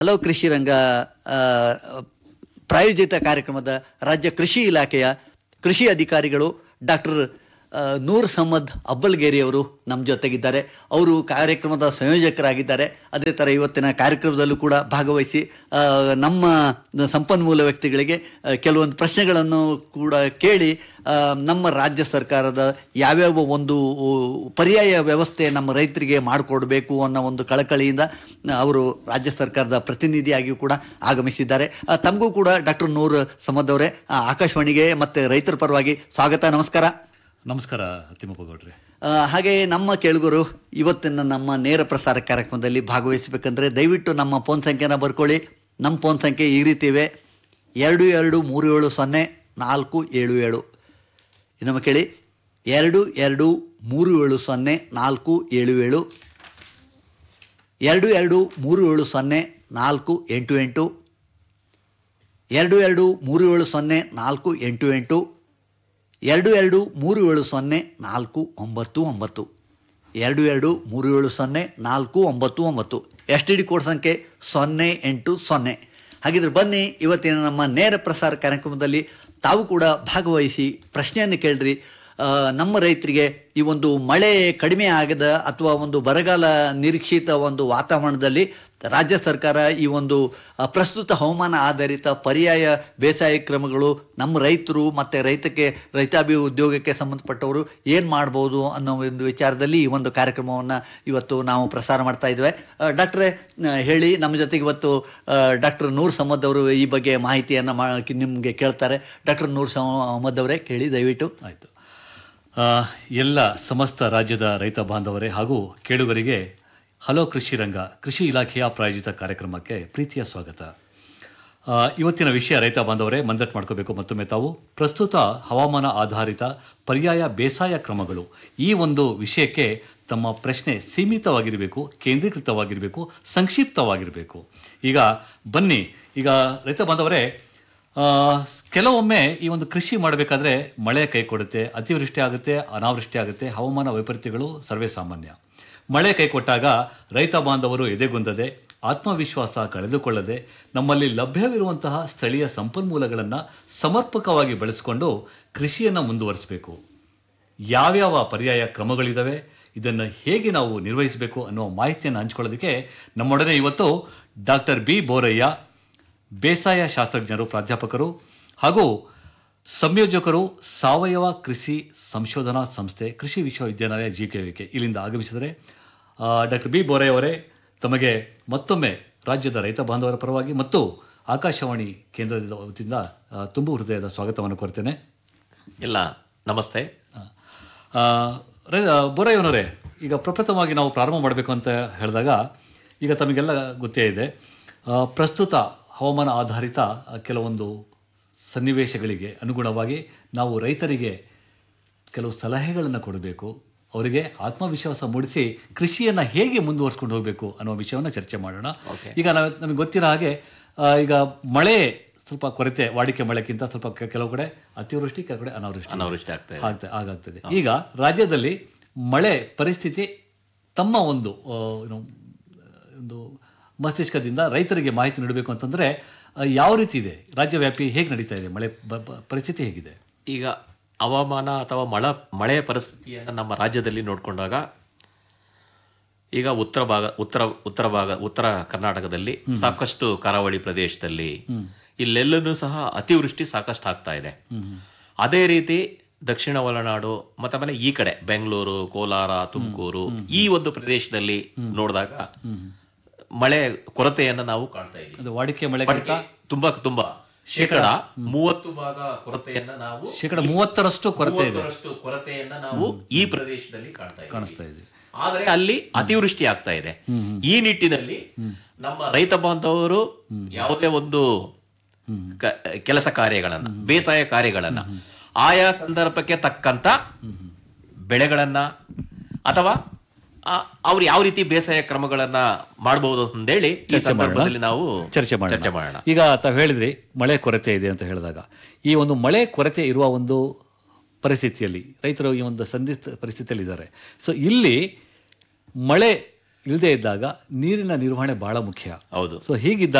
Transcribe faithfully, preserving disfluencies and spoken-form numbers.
Hello ಕೃಷಿ ರಂಗ ಪ್ರಾಯೋಜಿತ ಕಾರ್ಯಕ್ರಮದ ರಾಜ್ಯ ಕೃಷಿ ಇಲಾಖೆಯ ಕೃಷಿ ಅಧಿಕಾರಿಗಳು ಡಾಕ್ಟರ್ ನೂರ್ ಸಮ್ಮದ್ ಅಬ್ಬಲ್ಗೇರಿಯವರು ನಮ್ಮ ಜೊತೆಗಿದ್ದಾರೆ. ಅವರು ಕಾರ್ಯಕ್ರಮದ ಸಂಯೋಜಕರಾಗಿದ್ದಾರೆ. ಅದೇ ಥರ ಇವತ್ತಿನ ಕಾರ್ಯಕ್ರಮದಲ್ಲೂ ಕೂಡ ಭಾಗವಹಿಸಿ ನಮ್ಮ ಸಂಪನ್ಮೂಲ ವ್ಯಕ್ತಿಗಳಿಗೆ ಕೆಲವೊಂದು ಪ್ರಶ್ನೆಗಳನ್ನು ಕೂಡ ಕೇಳಿ ನಮ್ಮ ರಾಜ್ಯ ಸರ್ಕಾರದ ಯಾವ್ಯಾವ ಒಂದು ಪರ್ಯಾಯ ವ್ಯವಸ್ಥೆ ನಮ್ಮ ರೈತರಿಗೆ ಮಾಡಿಕೊಡ್ಬೇಕು ಅನ್ನೋ ಒಂದು ಕಳಕಳಿಯಿಂದ ಅವರು ರಾಜ್ಯ ಸರ್ಕಾರದ ಪ್ರತಿನಿಧಿಯಾಗಿಯೂ ಕೂಡ ಆಗಮಿಸಿದ್ದಾರೆ. ತಮಗೂ ಕೂಡ ಡಾಕ್ಟರ್ ನೂರ್ ಸಮ್ಮದ್ ಅವರೇ ಆಕಾಶವಾಣಿಗೆ ಮತ್ತು ರೈತರ ಪರವಾಗಿ ಸ್ವಾಗತ, ನಮಸ್ಕಾರ. ನಮಸ್ಕಾರ ತಿಮ್ಮಪ್ಪ ಗೌಡ್ರೆ. ಹಾಗೆ ನಮ್ಮ ಕೇಳುಗರು ಇವತ್ತಿನ ನಮ್ಮ ನೇರ ಪ್ರಸಾರ ಕಾರ್ಯಕ್ರಮದಲ್ಲಿ ಭಾಗವಹಿಸಬೇಕಂದ್ರೆ ದಯವಿಟ್ಟು ನಮ್ಮ ಫೋನ್ ಸಂಖ್ಯೆನ ಬರ್ಕೊಳ್ಳಿ. ನಮ್ಮ ಫೋನ್ ಸಂಖ್ಯೆ ಈ ರೀತಿ ಇವೆ: ಎರಡು ಎರಡು ಮೂರು ಏಳು ಸೊನ್ನೆ ನಾಲ್ಕು ಏಳು ಏಳು. ಇನ್ನೊಮ್ಮೆ ಕೇಳಿ: ಎರಡು ಎರಡು ಮೂರು ಏಳು ಸೊನ್ನೆ ನಾಲ್ಕು ಏಳು ಏಳು, ಎರಡು ಎರಡು ಮೂರು ಏಳು ಸೊನ್ನೆ ನಾಲ್ಕು ಎಂಟು ಎಂಟು, ಎರಡು ಎರಡು ಮೂರು ಏಳು ಸೊನ್ನೆ ನಾಲ್ಕು ಎಂಟು ಎಂಟು, ಎರಡು ಎರಡು ಮೂರು ಏಳು ಸೊನ್ನೆ ನಾಲ್ಕು ಒಂಬತ್ತು ಒಂಬತ್ತು, ಎರಡು ಎರಡು ಮೂರು ಏಳು ಸೊನ್ನೆ ನಾಲ್ಕು ಒಂಬತ್ತು ಒಂಬತ್ತು. ಎಸ್ ಟಿ ಡಿ ಕೋಡ್ ಸಂಖ್ಯೆ ಸೊನ್ನೆ ಎಂಟು ಸೊನ್ನೆ. ಹಾಗಿದ್ರೆ ಬನ್ನಿ, ಇವತ್ತಿನ ನಮ್ಮ ನೇರ ಪ್ರಸಾರ ಕಾರ್ಯಕ್ರಮದಲ್ಲಿ ತಾವು ಕೂಡ ಭಾಗವಹಿಸಿ ಪ್ರಶ್ನೆಯನ್ನು ಕೇಳ್ರಿ. ನಮ್ಮ ರೈತರಿಗೆ ಈ ಒಂದು ಮಳೆ ಕಡಿಮೆ ಆಗದ ಅಥವಾ ಒಂದು ಬರಗಾಲ ನಿರೀಕ್ಷಿತ ಒಂದು ವಾತಾವರಣದಲ್ಲಿ ರಾಜ್ಯ ಸರ್ಕಾರ ಈ ಒಂದು ಪ್ರಸ್ತುತ ಹವಾಮಾನ ಆಧಾರಿತ ಪರ್ಯಾಯ ಬೇಸಾಯ ಕ್ರಮಗಳು ನಮ್ಮ ರೈತರು ಮತ್ತು ರೈತಕ್ಕೆ ರೈತಾಭಿ ಉದ್ಯೋಗಕ್ಕೆ ಸಂಬಂಧಪಟ್ಟವರು ಏನು ಮಾಡ್ಬೋದು ಅನ್ನೋ ಒಂದು ವಿಚಾರದಲ್ಲಿ ಈ ಒಂದು ಕಾರ್ಯಕ್ರಮವನ್ನು ಇವತ್ತು ನಾವು ಪ್ರಸಾರ ಮಾಡ್ತಾ ಇದ್ದೇವೆ. ಡಾಕ್ಟ್ರೇ ಹೇಳಿ, ನಮ್ಮ ಜೊತೆಗೆ ಇವತ್ತು ಡಾಕ್ಟರ್ ನೂರ್ ಸಮ್ಮದ್ ಅವರು ಈ ಬಗ್ಗೆ ಮಾಹಿತಿಯನ್ನು ಮಾ ನಿಮಗೆ ಕೇಳ್ತಾರೆ. ಡಾಕ್ಟರ್ ನೂರ್ ಸಮ್ಮದ್ ಅವರೇ ಕೇಳಿ ದಯವಿಟ್ಟು. ಆಯಿತು. ಎಲ್ಲ ಸಮಸ್ತ ರಾಜ್ಯದ ರೈತ ಬಾಂಧವರೇ ಹಾಗೂ ಕೇಳುಗರಿಗೆ ಹಲೋ ಕೃಷಿ ರಂಗ ಕೃಷಿ ಇಲಾಖೆಯ ಪ್ರಾಯೋಜಿತ ಕಾರ್ಯಕ್ರಮಕ್ಕೆ ಪ್ರೀತಿಯ ಸ್ವಾಗತ. ಇವತ್ತಿನ ವಿಷಯ ರೈತ ಬಾಂಧವರೇ ಮಂದಟ್ ಮಾಡ್ಕೋಬೇಕು. ಮತ್ತೊಮ್ಮೆ ತಾವು ಪ್ರಸ್ತುತ ಹವಾಮಾನ ಆಧಾರಿತ ಪರ್ಯಾಯ ಬೇಸಾಯ ಕ್ರಮಗಳು ಈ ಒಂದು ವಿಷಯಕ್ಕೆ ತಮ್ಮ ಪ್ರಶ್ನೆ ಸೀಮಿತವಾಗಿರಬೇಕು, ಕೇಂದ್ರೀಕೃತವಾಗಿರಬೇಕು, ಸಂಕ್ಷಿಪ್ತವಾಗಿರಬೇಕು. ಈಗ ಬನ್ನಿ, ಈಗ ರೈತ ಬಾಂಧವರೇ, ಕೆಲವೊಮ್ಮೆ ಈ ಒಂದು ಕೃಷಿ ಮಾಡಬೇಕಾದ್ರೆ ಮಳೆ ಕೈ ಕೊಡುತ್ತೆ, ಅತಿವೃಷ್ಟಿ ಆಗುತ್ತೆ, ಅನಾವೃಷ್ಟಿ ಆಗುತ್ತೆ, ಹವಾಮಾನ ವೈಪರೀತ್ಯಗಳು ಸರ್ವೇ ಸಾಮಾನ್ಯ. ಮಳೆ ಕೈ ಕೊಟ್ಟಾಗ ರೈತ ಬಾಂಧವರು ಎದೆಗುಂದದೆ, ಆತ್ಮವಿಶ್ವಾಸ ಕಳೆದುಕೊಳ್ಳದೆ, ನಮ್ಮಲ್ಲಿ ಲಭ್ಯವಿರುವಂತಹ ಸ್ಥಳೀಯ ಸಂಪನ್ಮೂಲಗಳನ್ನು ಸಮರ್ಪಕವಾಗಿ ಬಳಸಿಕೊಂಡು ಕೃಷಿಯನ್ನು ಮುಂದುವರಿಸಬೇಕು. ಯಾವ್ಯಾವ ಪರ್ಯಾಯ ಕ್ರಮಗಳಿದ್ದಾವೆ, ಇದನ್ನು ಹೇಗೆ ನಾವು ನಿರ್ವಹಿಸಬೇಕು ಅನ್ನೋ ಮಾಹಿತಿಯನ್ನು ಹಂಚ್ಕೊಳ್ಳೋದಕ್ಕೆ ನಮ್ಮೊಡನೆ ಇವತ್ತು ಡಾಕ್ಟರ್ ಬಿ ಬೋರಯ್ಯ, ಬೇಸಾಯ ಶಾಸ್ತ್ರಜ್ಞರು, ಪ್ರಾಧ್ಯಾಪಕರು ಹಾಗೂ ಸಂಯೋಜಕರು, ಸಾವಯವ ಕೃಷಿ ಸಂಶೋಧನಾ ಸಂಸ್ಥೆ, ಕೃಷಿ ವಿಶ್ವವಿದ್ಯಾಲಯ ಜಿ ಕೆ ವಿ ಕೆ, ಇಲ್ಲಿಂದ ಆಗಮಿಸಿದರೆ. ಡಾಕ್ಟರ್ ಬಿ ಬೋರಯ್ಯ ಅವರೇ, ತಮಗೆ ಮತ್ತೊಮ್ಮೆ ರಾಜ್ಯದ ರೈತ ಬಾಂಧವರ ಪರವಾಗಿ ಮತ್ತು ಆಕಾಶವಾಣಿ ಕೇಂದ್ರದ ವತಿಯಿಂದ ತುಂಬ ಹೃದಯದ ಸ್ವಾಗತವನ್ನು ಕೋರ್ತೇನೆ. ಎಲ್ಲ ನಮಸ್ತೆ. ಬೋರಯ್ಯನವರೇ, ಈಗ ಪ್ರಪ್ರಥಮವಾಗಿ ನಾವು ಪ್ರಾರಂಭ ಮಾಡಬೇಕು ಅಂತ ಹೇಳಿದಾಗ, ಈಗ ತಮಗೆಲ್ಲ ಗೊತ್ತೇ ಇದೆ, ಪ್ರಸ್ತುತ ಹವಾಮಾನ ಆಧಾರಿತ ಕೆಲವೊಂದು ಸನ್ನಿವೇಶಗಳಿಗೆ ಅನುಗುಣವಾಗಿ ನಾವು ರೈತರಿಗೆ ಕೆಲವು ಸಲಹೆಗಳನ್ನು ಕೊಡಬೇಕು, ಅವರಿಗೆ ಆತ್ಮವಿಶ್ವಾಸ ಮೂಡಿಸಿ ಕೃಷಿಯನ್ನು ಹೇಗೆ ಮುಂದುವರ್ಸ್ಕೊಂಡು ಹೋಗಬೇಕು ಅನ್ನೋ ವಿಷಯವನ್ನು ಚರ್ಚೆ ಮಾಡೋಣ. ಈಗ ನಾವು ನಮಗೆ ಗೊತ್ತಿರೋ ಹಾಗೆ ಈಗ ಮಳೆ ಸ್ವಲ್ಪ ಕೊರತೆ, ವಾಡಿಕೆ ಮಳೆಗಿಂತ ಸ್ವಲ್ಪ ಕೆಲವು ಕಡೆ ಅತಿವೃಷ್ಟಿ, ಕೆಲವು ಕಡೆ ಅನಾವೃಷ್ಟಿ ಅನಾವೃಷ್ಟಿ ಆಗ್ತದೆ ಆಗಾಗ್ತದೆ. ಈಗ ರಾಜ್ಯದಲ್ಲಿ ಮಳೆ ಪರಿಸ್ಥಿತಿ ತಮ್ಮ ಒಂದು ಒಂದು ಮಸ್ತಿಷ್ಕದಿಂದ ರೈತರಿಗೆ ಮಾಹಿತಿ ನೀಡಬೇಕು ಅಂತಂದರೆ ಯಾವ ರೀತಿ ಇದೆ? ರಾಜ್ಯವ್ಯಾಪಿ ಹೇಗೆ ನಡೀತಾ ಇದೆ ಮಳೆ ಪರಿಸ್ಥಿತಿ ಹೇಗಿದೆ? ಈಗ ಹವಾಮಾನ ಅಥವಾ ಮಳ ಮಳೆಯ ಪರಿಸ್ಥಿತಿಯನ್ನು ನಮ್ಮ ರಾಜ್ಯದಲ್ಲಿ ನೋಡಿಕೊಂಡಾಗ, ಈಗ ಉತ್ತರ ಭಾಗ ಉತ್ತರ ಉತ್ತರ ಭಾಗ ಉತ್ತರ ಕರ್ನಾಟಕದಲ್ಲಿ ಸಾಕಷ್ಟು ಕರಾವಳಿ ಪ್ರದೇಶದಲ್ಲಿ ಇಲ್ಲೆಲ್ಲೂ ಸಹ ಅತಿವೃಷ್ಟಿ ಸಾಕಷ್ಟು ಆಗ್ತಾ ಇದೆ. ಅದೇ ರೀತಿ ದಕ್ಷಿಣ ಒಳನಾಡು ಮತ್ತು ಆಮೇಲೆ ಈ ಕಡೆ ಬೆಂಗಳೂರು, ಕೋಲಾರ, ತುಮಕೂರು ಈ ಒಂದು ಪ್ರದೇಶದಲ್ಲಿ ನೋಡಿದಾಗ ಮಳೆ ಕೊರತೆಯನ್ನು ನಾವು ಕಾಣ್ತಾ ಇದ್ದೀವಿ. ವಾಡಿಕೆ ಮಳೆ ತುಂಬಾ ತುಂಬಾ ಶೇಕಡ ಮೂವತ್ತು ಭಾಗ ಕೊರತೆಯನ್ನ ನಾವು ಶೇಕಡ ಮೂವತ್ತರಷ್ಟು ಕೊರತೆ ಇದೆ ಕೊರತೆಯನ್ನ ನಾವು ಈ ಪ್ರದೇಶದಲ್ಲಿ ಕಾಣ್ತಾ ಕಾಣಿಸ್ತಾ ಇದೆ. ಆದರೆ ಅಲ್ಲಿ ಅತಿವೃಷ್ಟಿ ಆಗ್ತಾ ಇದೆ. ಈ ನಿಟ್ಟಿನಲ್ಲಿ ನಮ್ಮ ರೈತ ಬಾಂಧವರು ಯಾವುದೇ ಒಂದು ಕೆಲಸ ಕಾರ್ಯಗಳನ್ನ, ಬೇಸಾಯ ಕಾರ್ಯಗಳನ್ನ ಆಯಾ ಸಂದರ್ಭಕ್ಕೆ ತಕ್ಕಂತ ಬೆಳೆಗಳನ್ನ ಅಥವಾ ಅವ್ರು ಯಾವ ರೀತಿ ಬೇಸಾಯ ಕ್ರಮಗಳನ್ನ ಮಾಡಬಹುದು ಅಂತೇಳಿ ಈ ಸಂದರ್ಭದಲ್ಲಿ ನಾವು ಚರ್ಚೆ ಮಾಡೋಣ. ಈಗ ತಾವು ಹೇಳಿದ್ರಿ ಮಳೆ ಕೊರತೆ ಇದೆ ಅಂತ ಹೇಳಿದಾಗ, ಈ ಒಂದು ಮಳೆ ಕೊರತೆ ಇರುವ ಒಂದು ಪರಿಸ್ಥಿತಿಯಲ್ಲಿ ರೈತರು ಈ ಒಂದು ಸಂದಿಗ್ಧ ಪರಿಸ್ಥಿತಿಯಲ್ಲಿ ಇದ್ದಾರೆ. ಸೊ ಇಲ್ಲಿ ಮಳೆ ಇಲ್ಲದೆ ಇದ್ದಾಗ ನೀರಿನ ನಿರ್ವಹಣೆ ಬಹಳ ಮುಖ್ಯ. ಹೌದು. ಸೊ ಹೀಗಿದ್ದಾಗ